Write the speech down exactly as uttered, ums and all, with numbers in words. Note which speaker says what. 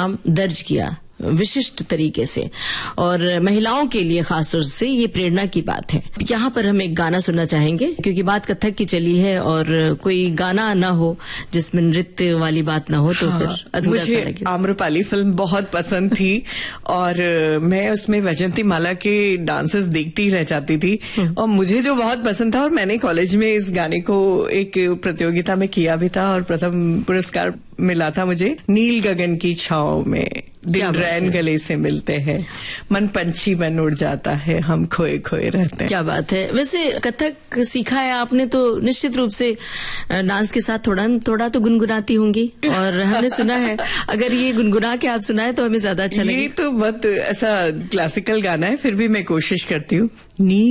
Speaker 1: नाम दर्ज किया विशिष्ट तरीके से, और महिलाओं के लिए खासतौर से ये प्रेरणा की बात है। यहाँ पर हम एक गाना सुनना चाहेंगे, क्योंकि बात कथक की चली है और कोई गाना ना हो जिसमें नृत्य वाली बात ना हो तो हाँ, फिर अधूरा सा लगे।
Speaker 2: आम्रपाली फिल्म बहुत पसंद थी और मैं उसमें वैजयंती माला के डांसेस देखती रह जाती थी, और मुझे जो बहुत पसंद था, और मैंने कॉलेज में इस गाने को एक प्रतियोगिता में किया भी था और प्रथम पुरस्कार मिला था मुझे। नील गगन की छांव में दिन रैन गले से मिलते हैं, मन पंछी बन उड़ जाता है, हम खोए खोए रहते हैं।
Speaker 1: क्या बात है। वैसे कथक सीखा है आपने तो निश्चित रूप से डांस के साथ थोड़ा थोड़ा तो गुनगुनाती होंगी, और हमने सुना है अगर ये गुनगुना के आप सुनाए तो हमें ज्यादा अच्छा लगे।
Speaker 2: ये तो बहुत ऐसा क्लासिकल गाना है, फिर भी मैं कोशिश करती हूँ।